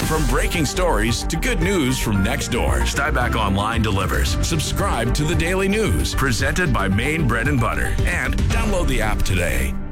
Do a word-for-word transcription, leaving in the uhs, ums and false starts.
From breaking stories to good news from next door, Stuyback Online delivers. Subscribe to the Daily News, presented by Maine Bread and Butter, and download the app today.